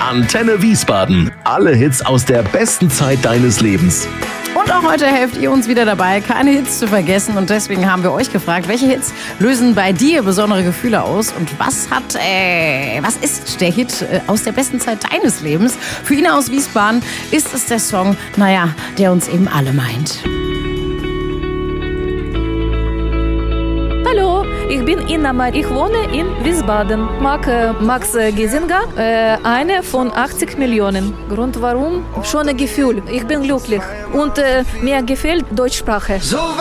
Antenne Wiesbaden. Alle Hits aus der besten Zeit deines Lebens. Und auch heute helft ihr uns wieder dabei, keine Hits zu vergessen. Und deswegen haben wir euch gefragt, welche Hits lösen bei dir besondere Gefühle aus? Und was ist der Hit aus der besten Zeit deines Lebens? Für Ina aus Wiesbaden ist es der Song, der uns eben alle meint. Hallo, ich bin Ina Mar. Ich wohne in Wiesbaden. Mag Max Giesinger, eine von 80 Millionen. Grund warum? Schon ein Gefühl. Ich bin glücklich und mir gefällt Deutschsprache.